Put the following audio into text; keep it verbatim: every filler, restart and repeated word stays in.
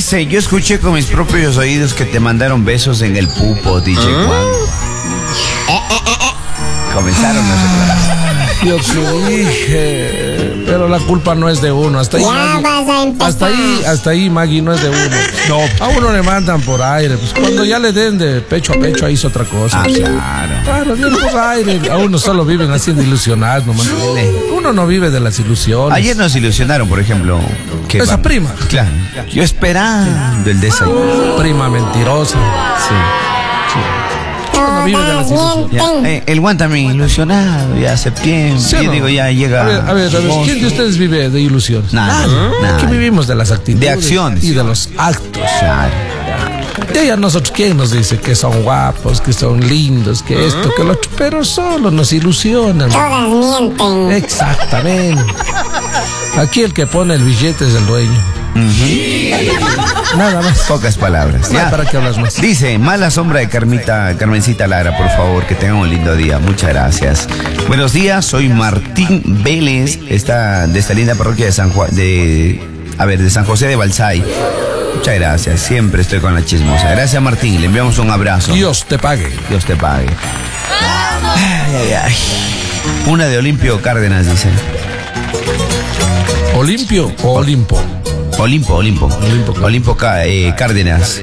Dice, yo escuché con mis propios oídos que te mandaron besos en el pupo, D J Juan. Comenzaron los declaraciones. Yo te dije, pero la culpa no es de uno. Hasta ahí, Ya Maggie, vas a empezar. hasta ahí, hasta ahí, Maggie, no es de uno. No, a uno le mandan por aire. Pues cuando ya le den de pecho a pecho, ahí es otra cosa. Ah, claro. Claro, bien por aire. A uno solo viven haciendo ilusionar, nomás. Uno no vive de las ilusiones. Ayer nos ilusionaron, por ejemplo. Que Esa van- prima. Claro. Yo esperando el desayuno. Prima mentirosa. Sí. Uno vive de las Todas ilusiones. Ya, mienten. eh, el Juan también ilusionado, ya septiembre. ¿Sí o Yo no? digo, ya llega. A ver, a ver, a ver, agosto. ¿quién de ustedes vive de ilusiones? Nada, Nadie. nada. Que vivimos de las actitudes. De acciones. Y de los actos. Claro. Y ya nosotros, ¿quién nos dice que son guapos, que son lindos, que esto, que lo otro? Pero solo nos ilusionan. Todas mienten. Exactamente. Aquí el que pone el billete es el dueño. Nada más. Pocas palabras. No hay Ya. para qué hablas más. Dice, mala sombra de Carmita, Carmencita Lara, por favor, que tengan un lindo día. Muchas gracias. Buenos días, soy Martín Vélez, está de esta linda parroquia de San Juan, de, a ver, de San José de Balsay. Muchas gracias, siempre estoy con la chismosa. Gracias, Martín, le enviamos un abrazo. Dios te pague. Dios te pague. Ay, ay, ay. Una de Olimpio Cárdenas, dice. ¿Olimpio o Olimpo? Olimpo, Olimpo. Olimpo, claro. Olimpo Ca- eh, Cárdenas.